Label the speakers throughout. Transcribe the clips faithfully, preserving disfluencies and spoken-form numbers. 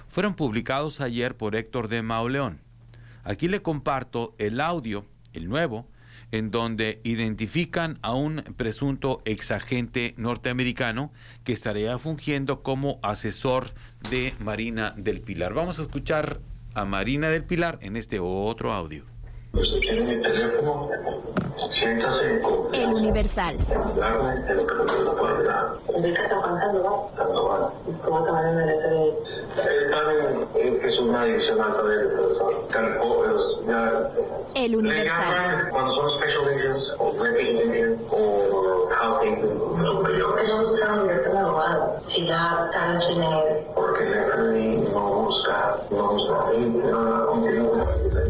Speaker 1: fueron publicados ayer por Héctor de Mauleón. Aquí le comparto el audio, el nuevo, en donde identifican a un presunto exagente norteamericano que estaría fungiendo como asesor de Marina del Pilar. Vamos a escuchar a Marina del Pilar en este otro audio.
Speaker 2: En mi teléfono, siéntase.
Speaker 3: El Universal.
Speaker 2: Hablarme de lo que no puede hablar.
Speaker 4: ¿De qué está contando, no?
Speaker 2: Tanto
Speaker 4: ¿Cómo te van a meter?
Speaker 2: Él también es una adicional también, pero ya.
Speaker 3: El Universal.
Speaker 2: Cuando son special agents o working agents o housing superiores.
Speaker 4: Pero no buscan un abogado. Si ya saben quién es.
Speaker 2: Porque el F B I no busca, no busca, no continúa.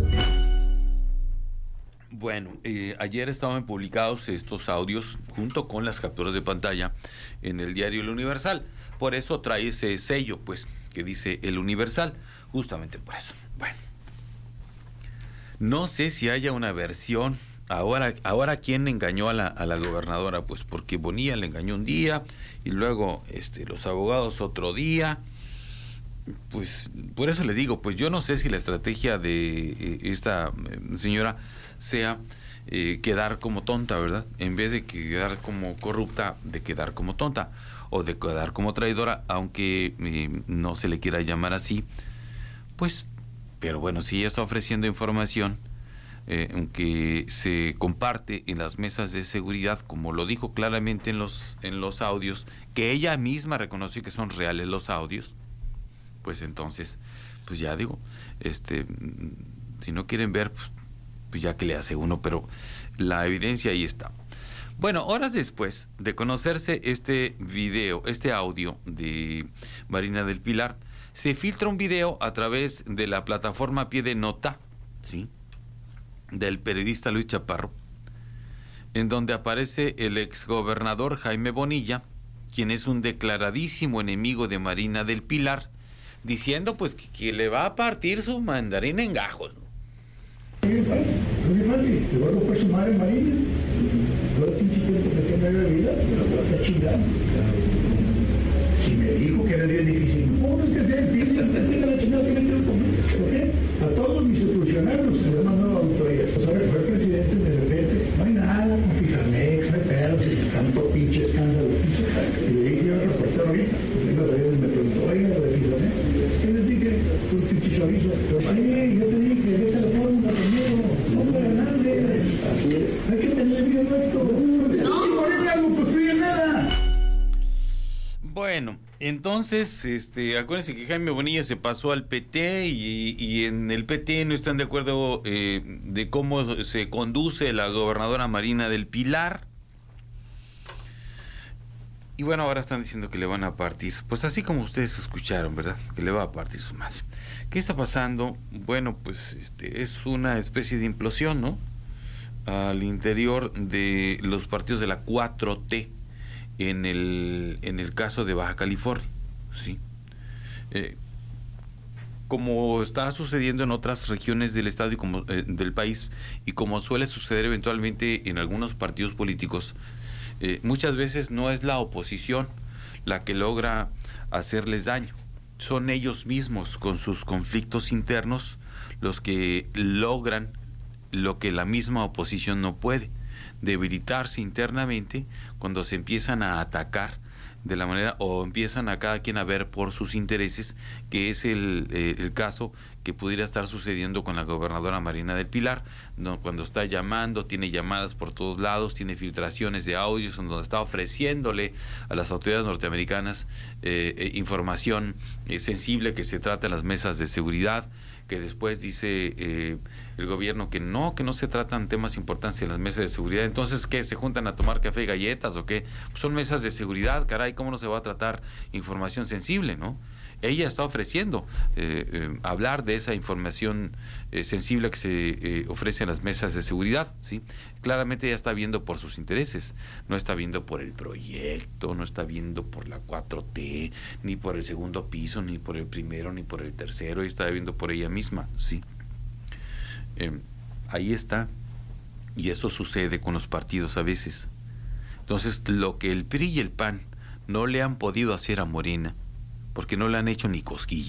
Speaker 1: Bueno, eh, ayer estaban publicados estos audios junto con las capturas de pantalla en el diario El Universal. Por eso trae ese sello, pues, que dice El Universal, justamente por eso. Bueno, no sé si haya una versión. Ahora, ahora ¿quién engañó a la, a la gobernadora? Pues porque Bonilla le engañó un día y luego este, los abogados otro día. Pues por eso le digo, pues yo no sé si la estrategia de eh, esta eh, señora sea eh, quedar como tonta, ¿verdad? En vez de quedar como corrupta, de quedar como tonta o de quedar como traidora, aunque eh, no se le quiera llamar así. Pues, pero bueno, si ella está ofreciendo información eh, aunque se comparte en las mesas de seguridad, como lo dijo claramente en los en los audios, que ella misma reconoció que son reales los audios, pues entonces, pues ya digo, este, si no quieren ver, pues, pues ya que le hace uno, pero la evidencia ahí está. Bueno, horas después de conocerse este video, este audio de Marina del Pilar, se filtra un video a través de la plataforma Pie de Nota, ¿sí?, del periodista Luis Chaparro, en donde aparece el exgobernador Jaime Bonilla, quien es un declaradísimo enemigo de Marina del Pilar, diciendo pues que, que le va a partir su mandarín en gajos.
Speaker 5: Muy fácil, te voy a romper su madre Marina, todo el pinche tiempo que tenga de vida, me lo voy a estar chingando. Si me dijo que era bien difícil, no, es que sea difícil, hasta que la chingada tiene que comer, ¿por qué? A todos mis funcionarios se les mandó la auditoría, pues a ver, fue el presidente, de repente, no hay nada, con Fijamex, no hay pedos, y tanto pinche escándalo, y le dije yo al reportero ahorita, me preguntó, oiga, lo de Fijamex, ¿qué les dije? Un pinche chorizo, oye, yo te dije, esta la fórmula conmigo, no para nadie, hay que tener bien esto, no, por eso no construye nada.
Speaker 1: Bueno, entonces, este, acuérdense que Jaime Bonilla se pasó al P T y, y en el P T no están de acuerdo eh, de cómo se conduce la gobernadora Marina del Pilar. Y bueno, ahora están diciendo que le van a partir, pues así como ustedes escucharon, ¿verdad? Que le va a partir su madre. ¿Qué está pasando? Bueno, pues este, es una especie de implosión, ¿no?, al interior de los partidos de la cuatro T. En el, en el caso de Baja California, ¿sí? Eh, como está sucediendo en otras regiones del estado y como eh, del país, y como suele suceder eventualmente en algunos partidos políticos, eh, muchas veces no es la oposición la que logra hacerles daño, son ellos mismos con sus conflictos internos los que logran lo que la misma oposición no puede: debilitarse internamente cuando se empiezan a atacar de la manera, o empiezan a cada quien a ver por sus intereses, que es el, eh, el caso que pudiera estar sucediendo con la gobernadora Marina del Pilar, ¿no?, cuando está llamando, tiene llamadas por todos lados, tiene filtraciones de audios en donde está ofreciéndole a las autoridades norteamericanas eh, eh, información eh, sensible que se trata en las mesas de seguridad, que después dice eh, el gobierno que no, que no se tratan temas importantes en las mesas de seguridad. Entonces, ¿qué? ¿Se juntan a tomar café y galletas o qué? Pues son mesas de seguridad, caray, ¿cómo no se va a tratar información sensible, no? Ella está ofreciendo eh, eh, hablar de esa información eh, sensible que se eh, ofrece en las mesas de seguridad, ¿sí? Claramente ella está viendo por sus intereses, no está viendo por el proyecto, no está viendo por la cuatro T, ni por el segundo piso, ni por el primero, ni por el tercero, ella está viendo por ella misma, ¿sí? Eh, ahí está, y eso sucede con los partidos a veces. Entonces, lo que el P R I y el P A N no le han podido hacer a Morena, porque no le han hecho ni cosquillas,